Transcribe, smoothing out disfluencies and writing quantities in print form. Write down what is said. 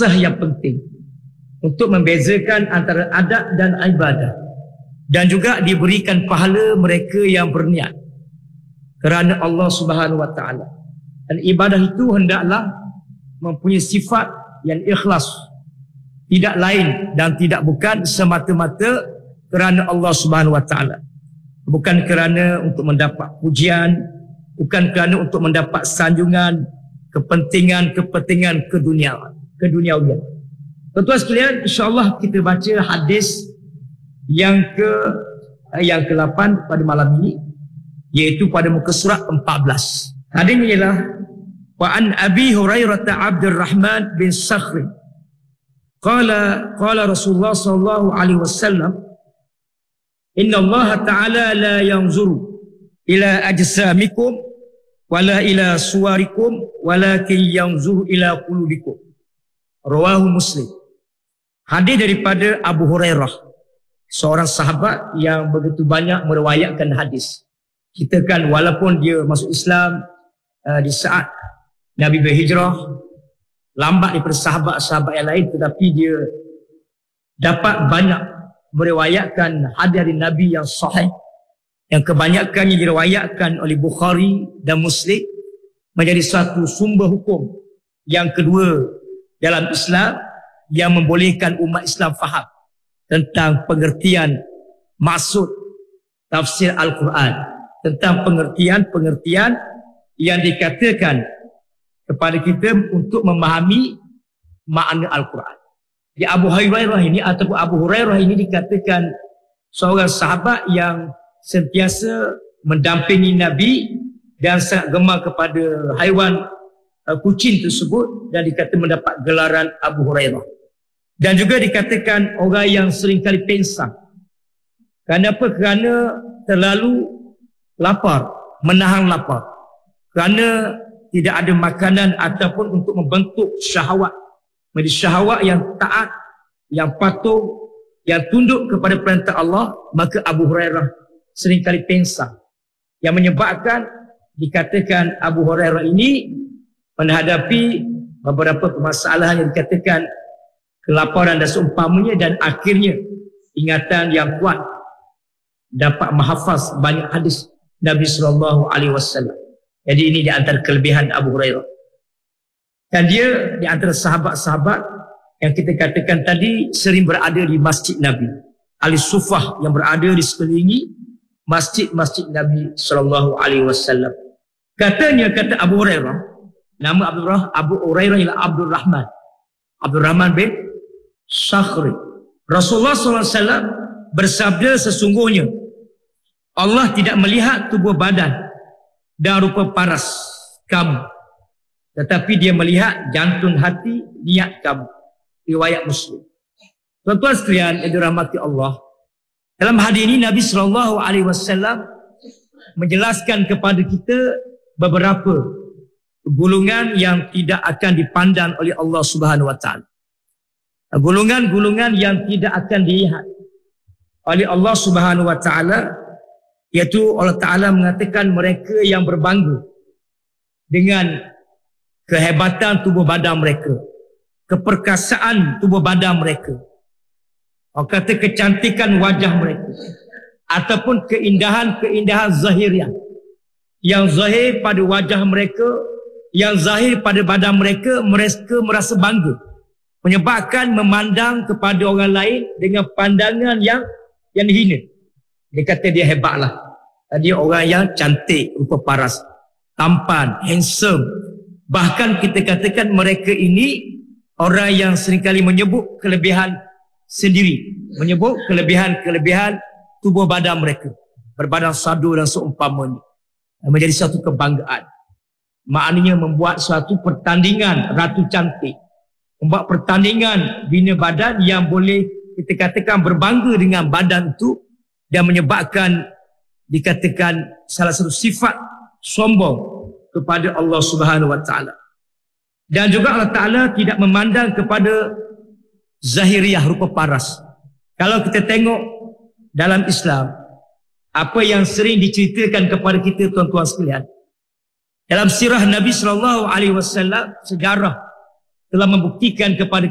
fase yang penting untuk membezakan antara adat dan ibadah, dan juga diberikan pahala mereka yang berniat kerana Allah Subhanahu wa taala. Dan ibadah itu hendaklah mempunyai sifat yang ikhlas, tidak lain dan tidak bukan semata-mata kerana Allah Subhanahu wa taala, bukan kerana untuk mendapat pujian, bukan kerana untuk mendapat sanjungan, kepentingan keduniawian. Tuan-tuan sekalian, insya-Allah kita baca hadis yang ke-8 pada malam ini, iaitu pada muka surat 14. Hadis ini ialah wa an Abi Hurairah Abdurrahman bin Sakhr qala Rasulullah sallallahu alaihi wasallam, inna Allah ta'ala la yanzuru ila ajsamikum wala ila suwarikum walakin yanzuru ila qulubikum. Rawahu Muslim. Hadis daripada Abu Hurairah, seorang sahabat yang begitu banyak meriwayatkan hadis. Kita kan walaupun dia masuk Islam di saat Nabi berhijrah, lambat daripada sahabat-sahabat yang lain, tetapi dia dapat banyak meriwayatkan hadis dari Nabi yang sahih, yang kebanyakannya diriwayatkan oleh Bukhari dan Muslim, menjadi satu sumber hukum yang kedua dalam Islam yang membolehkan umat Islam faham tentang pengertian maksud tafsir Al-Quran, tentang pengertian yang dikatakan kepada kita untuk memahami makna Al-Quran. Di Abu Hurairah ini dikatakan seorang sahabat yang sentiasa mendampingi Nabi dan sangat gemar kepada haiwan kucing tersebut, dan dikata mendapat gelaran Abu Hurairah. Dan juga dikatakan orang yang seringkali pinsang. Kenapa? Kerana terlalu lapar, menahan lapar. Kerana tidak ada makanan ataupun untuk membentuk syahwat. Menjadi syahwat yang taat, yang patuh, yang tunduk kepada perintah Allah, maka Abu Hurairah seringkali pinsang. Yang menyebabkan dikatakan Abu Hurairah ini menghadapi beberapa permasalahan yang dikatakan kelaparan dan seumpamanya, dan akhirnya ingatan yang kuat dapat menghafaz banyak hadis Nabi sallallahu alaihi wasallam. Jadi ini di antara kelebihan Abu Hurairah. Dan dia di antara sahabat-sahabat yang kita katakan tadi sering berada di masjid Nabi, ahli sufah yang berada di sekelilingi masjid-masjid Nabi sallallahu alaihi wasallam. Kata Abu Hurairah, nama Abu Hurairah ialah Abdurrahman bin Sakhr. Rasulullah SAW bersabda, sesungguhnya Allah tidak melihat tubuh badan dan rupa paras kamu, tetapi dia melihat jantung hati, niat kamu. Riwayat Muslim. Tuan-tuan sekalian yang dirahmati Allah, dalam hadis ini Nabi SAW menjelaskan kepada kita beberapa golongan yang tidak akan dipandang oleh Allah Subhanahu wa taala. Golongan-golongan yang tidak akan dilihat oleh Allah Subhanahu wa taala, iaitu Allah Taala mengatakan mereka yang berbangga dengan kehebatan tubuh badan mereka, keperkasaan tubuh badan mereka, orang kata kecantikan wajah mereka, ataupun keindahan zahiriah yang zahir pada wajah mereka, yang zahir pada badan mereka merasa bangga, menyebabkan memandang kepada orang lain dengan pandangan yang hina. Dia kata dia hebatlah, dia orang yang cantik, rupa paras, tampan, handsome. Bahkan kita katakan mereka ini orang yang seringkali menyebut kelebihan sendiri, menyebut kelebihan tubuh badan mereka, berbadan sadu dan seumpamanya, menjadi satu kebanggaan. Maknanya membuat suatu pertandingan ratu cantik, membuat pertandingan bina badan yang boleh kita katakan berbangga dengan badan itu, dan menyebabkan dikatakan salah satu sifat sombong kepada Allah Subhanahu wa taala. Dan juga Allah Taala tidak memandang kepada zahiriah, rupa paras. Kalau kita tengok dalam Islam, apa yang sering diceritakan kepada kita tuan-tuan sekalian, dalam sirah Nabi sallallahu alaihi wasallam, sejarah telah membuktikan kepada